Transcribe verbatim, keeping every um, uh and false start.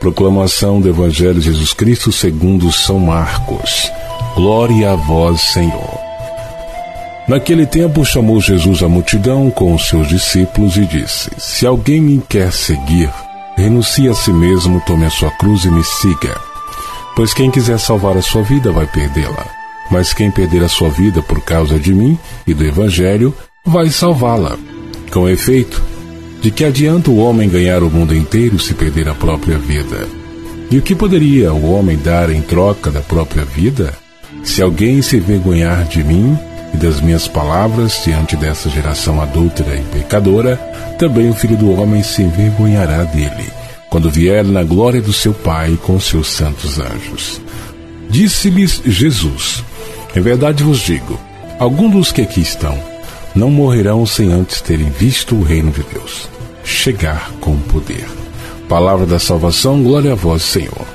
Proclamação do Evangelho de Jesus Cristo segundo São Marcos. Glória a vós, Senhor. Naquele tempo chamou Jesus a multidão com os seus discípulos e disse: Se alguém me quer seguir, renuncie a si mesmo, tome a sua cruz e me siga. Pois quem quiser salvar a sua vida vai perdê-la. Mas quem perder a sua vida por causa de mim e do Evangelho, vai salvá-la. Com efeito, de que adianta o homem ganhar o mundo inteiro se perder a própria vida? E o que poderia o homem dar em troca da própria vida? Se alguém se envergonhar de mim e das minhas palavras diante dessa geração adúltera e pecadora, também o Filho do Homem se envergonhará dele, quando vier na glória do seu Pai com seus santos anjos. Disse-lhes Jesus: Em verdade vos digo, alguns dos que aqui estão não morrerão sem antes terem visto o reino de Deus chegar com poder. Palavra da salvação, glória a vós, Senhor.